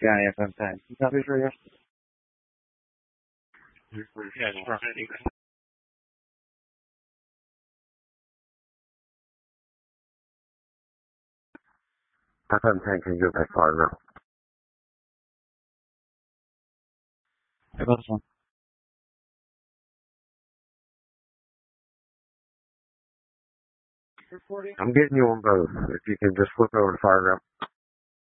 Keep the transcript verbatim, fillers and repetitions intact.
Johnny F M ten. You copy this radio? Yeah, it's from F M ten, can you go back Fargo? How about this one? I'm getting you on both. If you can just flip over to Fargo.